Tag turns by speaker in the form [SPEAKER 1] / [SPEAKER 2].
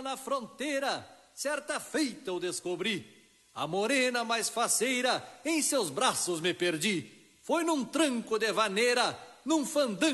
[SPEAKER 1] na fronteira, certa feita eu descobri. A morena mais faceira, em seus braços me perdi. Foi num tranco de vaneira, num fandango